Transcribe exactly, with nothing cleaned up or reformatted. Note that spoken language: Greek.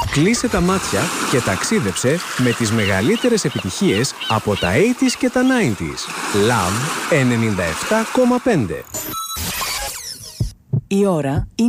Κλείσε τα μάτια και ταξίδεψε με τις μεγαλύτερες επιτυχίες από τα ογδόντα και τα ενενήντα. Love ενενήντα επτά κόμμα πέντε. Η ώρα είναι